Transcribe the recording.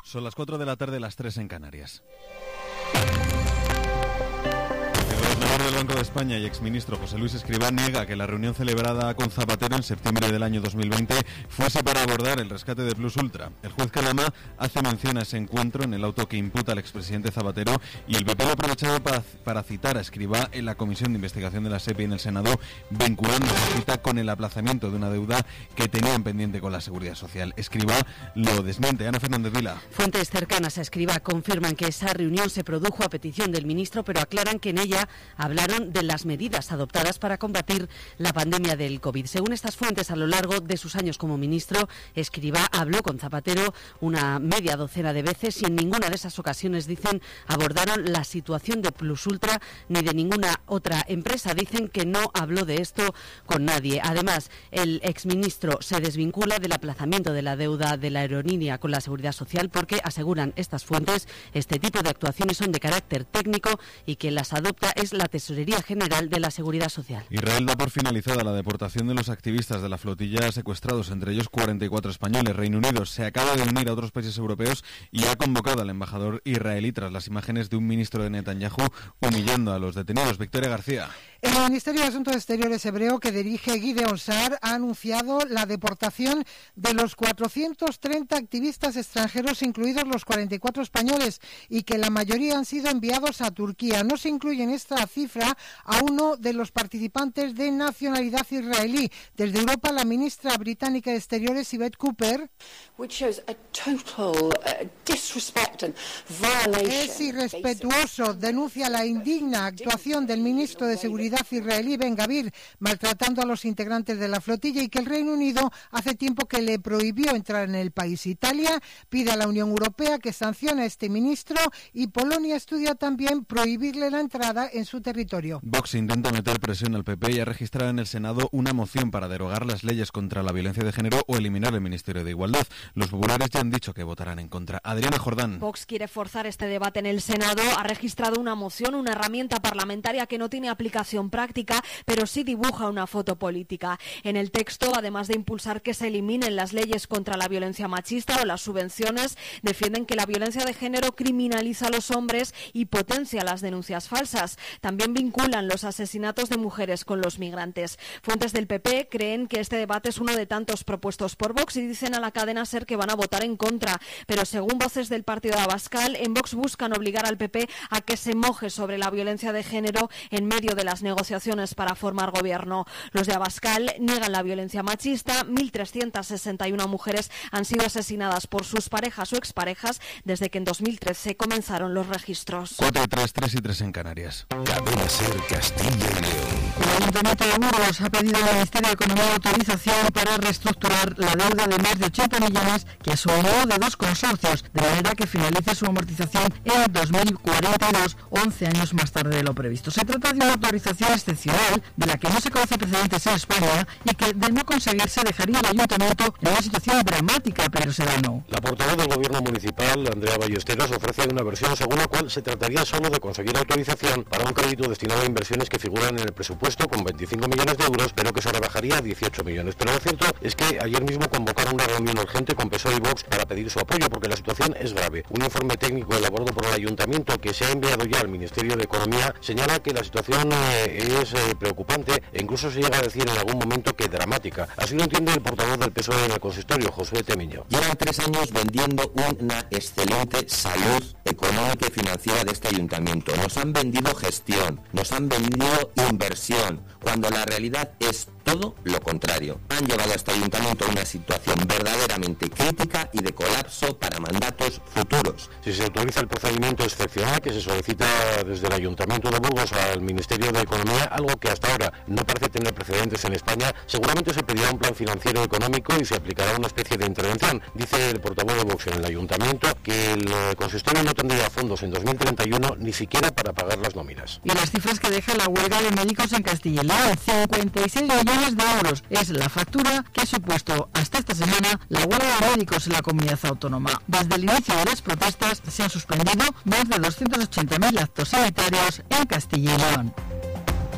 Son las 4 de la tarde, las 3 en Canarias. El gobernador del Banco de España y exministro José Luis Escrivá niega que la reunión celebrada con Zapatero en septiembre del año 2020 fuese para abordar el rescate de Plus Ultra. El juez Calama hace mención a ese encuentro en el auto que imputa al expresidente Zapatero, y el PP lo ha aprovechado para citar a Escrivá en la comisión de investigación de la SEPI en el Senado, vinculando su cita con el aplazamiento de una deuda que tenían pendiente con la Seguridad Social. Escrivá lo desmiente. Ana Fernández Vila. Fuentes cercanas a Escrivá confirman que esa reunión se produjo a petición del ministro, pero aclaran que en ella hablaron de las medidas adoptadas para combatir la pandemia del COVID. Según estas fuentes, a lo largo de sus años como ministro, Escrivá habló con Zapatero una media docena de veces y en ninguna de esas ocasiones, dicen, abordaron la situación de Plus Ultra ni de ninguna otra empresa. Dicen que no habló de esto con nadie. Además, el exministro se desvincula del aplazamiento de la deuda de la aerolínea con la Seguridad Social porque, aseguran estas fuentes, este tipo de actuaciones son de carácter técnico y que las adopta es la Tesorería General de la Seguridad Social. Israel da por finalizada la deportación de los activistas de la flotilla secuestrados, entre ellos 44 españoles. Reino Unido se acaba de unir a otros países europeos y ha convocado al embajador israelí tras las imágenes de un ministro de Netanyahu humillando a los detenidos. Victoria García. El Ministerio de Asuntos Exteriores hebreo, que dirige Gideon Sa'ar, ha anunciado la deportación de los 430 activistas extranjeros, incluidos los 44 españoles, y que la mayoría han sido enviados a Turquía. No se incluye en esta cifra a uno de los participantes de nacionalidad israelí. Desde Europa, la ministra británica de Exteriores, Yvette Cooper, es irrespetuoso, denuncia la indigna actuación del ministro de Seguridad israelí Ben Gvir, maltratando a los integrantes de la flotilla, y que el Reino Unido hace tiempo que le prohibió entrar en el país. Italia pide a la Unión Europea que sancione a este ministro y Polonia estudia también prohibirle la entrada en su territorio. Vox intenta meter presión al PP y ha registrado en el Senado una moción para derogar las leyes contra la violencia de género o eliminar el Ministerio de Igualdad. Los populares ya han dicho que votarán en contra. Adriana Jordán. Vox quiere forzar este debate en el Senado. Ha registrado una moción, una herramienta parlamentaria que no tiene aplicación práctica, pero sí dibuja una foto política. En el texto, además de impulsar que se eliminen las leyes contra la violencia machista o las subvenciones, defienden que la violencia de género criminaliza a los hombres y potencia las denuncias falsas. También vinculan los asesinatos de mujeres con los migrantes. Fuentes del PP creen que este debate es uno de tantos propuestos por Vox y dicen a la cadena SER que van a votar en contra. Pero según voces del partido de Abascal, en Vox buscan obligar al PP a que se moje sobre la violencia de género en medio de las negociaciones para formar gobierno. Los de Abascal niegan la violencia machista. 1.361 mujeres han sido asesinadas por sus parejas o exparejas desde que en 2013 comenzaron los registros. 4 y 3, 3 y 3 en Canarias. Cadena SER Castilla y León. El Ayuntamiento de Burgos ha pedido al Ministerio de Economía autorización para reestructurar la deuda de más de 80 millones que asumió de dos consorcios, de manera que finalice su amortización en 2042, 11 años más tarde de lo previsto. Se trata de una autorización excepcional de la que no se conoce precedentes en España y que, de no conseguirse, dejaría al Ayuntamiento en una situación dramática, pero Sedano. La portavoz del Gobierno Municipal, Andrea Ballesteros, ofrece una versión según la cual se trataría solo de conseguir autorización para un crédito destinado a inversiones que figuran en el presupuesto con 25 millones de euros, pero que se rebajaría a 18 millones. Pero lo cierto es que ayer mismo convocaron una reunión urgente con PSOE y Vox para pedir su apoyo, porque la situación es grave. Un informe técnico elaborado por el Ayuntamiento, que se ha enviado ya al Ministerio de Economía, señala que la situación es preocupante e incluso se llega a decir en algún momento que dramática. Así lo entiende el portavoz del PSOE en el consistorio, Josué Temiño. Llevan 3 años vendiendo una excelente salud económica y financiera de este ayuntamiento. Nos han vendido gestión, nos han vendido inversión, cuando la realidad es todo lo contrario. Han llevado a este ayuntamiento a una situación verdaderamente crítica y de colapso para mandatos futuros. Si se autoriza el procedimiento excepcional que se solicita desde el Ayuntamiento de Burgos al Ministerio de Economía, algo que hasta ahora no parece tener precedentes en España, seguramente se pedirá un plan financiero económico y se aplicará una especie de intervención. Dice el portavoz de Vox en el Ayuntamiento que el consistorio no tendría fondos en 2031 ni siquiera para pagar las nóminas. Y las cifras que deja la huelga de médicos en Castilla y León: 56 millones de euros es la factura que ha supuesto hasta esta semana la huelga de médicos en la comunidad autónoma. Desde el inicio de las protestas se han suspendido más de 280.000 actos sanitarios en Castilla y León.